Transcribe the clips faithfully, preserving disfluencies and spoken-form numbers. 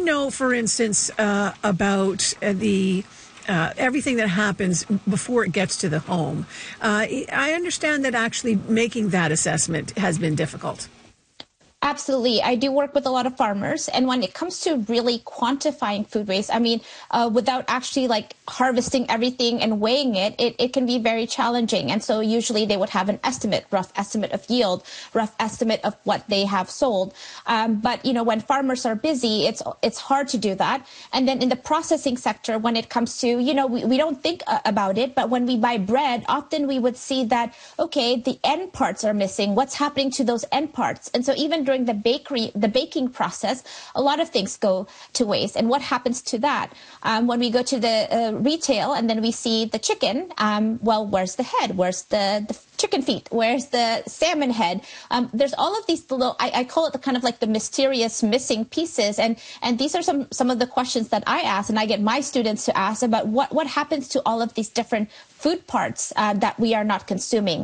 you know, for instance, uh, about uh, the uh, everything that happens before it gets to the home? Uh, I understand that actually making that assessment has been difficult. Absolutely. I do work with a lot of farmers. And when it comes to really quantifying food waste, I mean, uh, without actually like harvesting everything and weighing it, it, it can be very challenging. And so usually they would have an estimate, rough estimate of yield, rough estimate of what they have sold. Um, but, you know, when farmers are busy, it's it's hard to do that. And then in the processing sector, when it comes to, you know, we, we don't think uh, about it, but when we buy bread, often we would see that, okay, the end parts are missing. What's happening to those end parts? And so even during the bakery, the baking process, a lot of things go to waste. And what happens to that? Um, when we go to the uh, retail and then we see the chicken, um, well, where's the head? Where's the, the chicken feet? Where's the salmon head? Um, there's all of these little, I, I call it the kind of like the mysterious missing pieces. And, and these are some, some of the questions that I ask and I get my students to ask about what, what happens to all of these different food parts uh, that we are not consuming.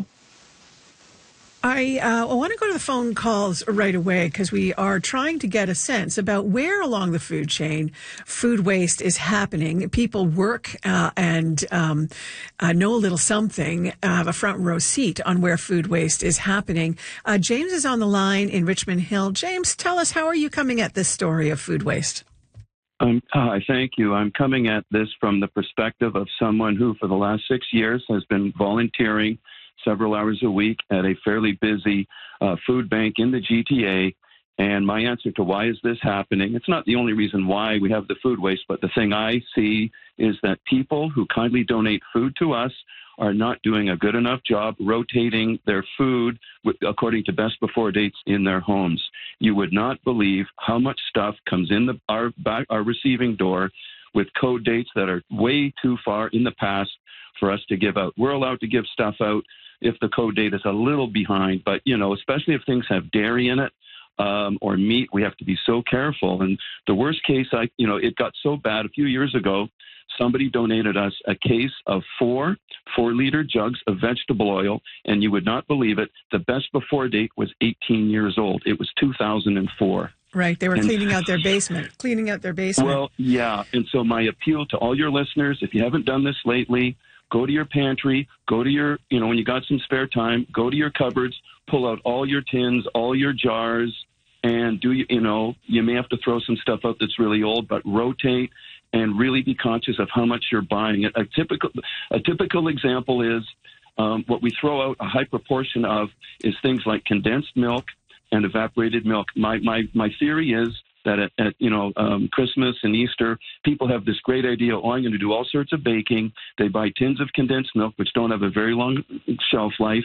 I, uh, I want to go to the phone calls right away because we are trying to get a sense about where along the food chain food waste is happening. People work uh, and um, uh, know a little something, uh, have a front row seat on where food waste is happening. Uh, James is on the line in Richmond Hill. James, tell us, how are you coming at this story of food waste? Um, hi, thank you. I'm coming at this from the perspective of someone who for the last six years has been volunteering several hours a week at a fairly busy uh, food bank in the G T A. And my answer to why is this happening, it's not the only reason why we have the food waste, but the thing I see is that people who kindly donate food to us are not doing a good enough job rotating their food with, according to best before dates in their homes. You would not believe how much stuff comes in the, our, back, our receiving door with code dates that are way too far in the past for us to give out. We're allowed to give stuff out if the code date is a little behind, but, you know, especially if things have dairy in it um, or meat, we have to be so careful. And the worst case, I, you know, it got so bad a few years ago, somebody donated us a case of four four-liter jugs of vegetable oil, and you would not believe it, the best before date was eighteen years old. It was two thousand four. Right. They were and, cleaning out their basement, cleaning out their basement. Well, yeah. And so my appeal to all your listeners, if you haven't done this lately, go to your pantry, go to your, you know, when you got some spare time, go to your cupboards, pull out all your tins, all your jars, and do, you you know, you may have to throw some stuff out that's really old, but rotate and really be conscious of how much you're buying. A typical, a typical example is um, what we throw out a high proportion of is things like condensed milk and evaporated milk. My, my, my theory is that at, at you know, um, Christmas and Easter, people have this great idea, oh, I'm going to do all sorts of baking. They buy tins of condensed milk, which don't have a very long shelf life,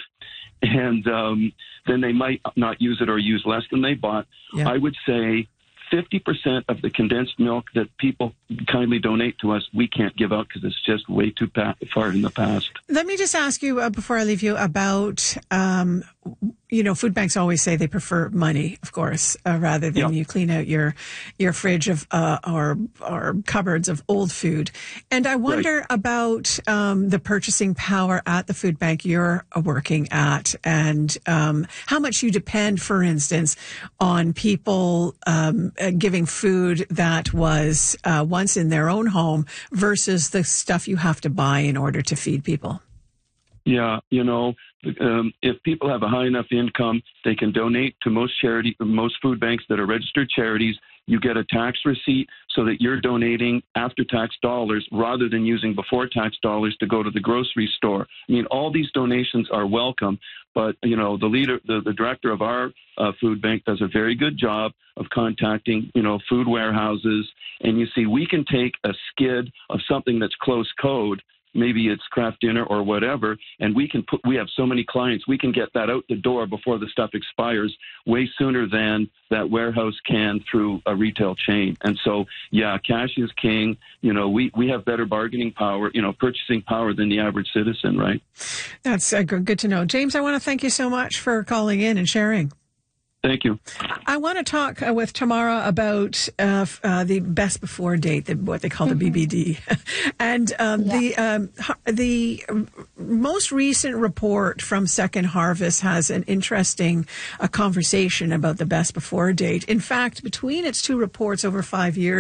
and um, then they might not use it or use less than they bought. Yeah. I would say fifty percent of the condensed milk that people kindly donate to us, we can't give out because it's just way too pa- far in the past. Let me just ask you, uh, before I leave you, about, um, you know, food banks always say they prefer money, of course, uh, rather than yep. you clean out your your fridge of uh, or or cupboards of old food. And I wonder right. about um, the purchasing power at the food bank you're working at, and um, how much you depend, for instance, on people um, uh, giving food that was uh, once in their own home versus the stuff you have to buy in order to feed people. Yeah, you know, um, if people have a high enough income, they can donate to most charity, most food banks that are registered charities. You get a tax receipt so that you're donating after-tax dollars rather than using before-tax dollars to go to the grocery store. I mean, all these donations are welcome, but, you know, the leader, the, the director of our uh, food bank does a very good job of contacting, you know, food warehouses. And you see, we can take a skid of something that's close code, maybe it's Kraft Dinner or whatever, and we can put, we have so many clients, we can get that out the door before the stuff expires way sooner than that warehouse can through a retail chain. And so, yeah, cash is king. You know, we, we have better bargaining power, you know, purchasing power than the average citizen, right? That's uh, good to know. James, I want to thank you so much for calling in and sharing. Thank you. I want to talk uh, with Tamara about uh, uh, the best before date, the, what they call the B B D, and um, yeah. the um, the most recent report from Second Harvest has an interesting uh, conversation about the best before date. In fact, between its two reports over five years.